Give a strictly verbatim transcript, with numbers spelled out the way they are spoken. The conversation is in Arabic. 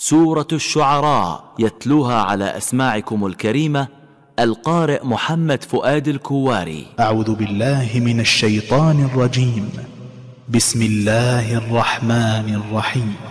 سورة الشعراء، يتلوها على أسماعكم الكريمة القارئ محمد فؤاد الكواري. أعوذ بالله من الشيطان الرجيم. بسم الله الرحمن الرحيم.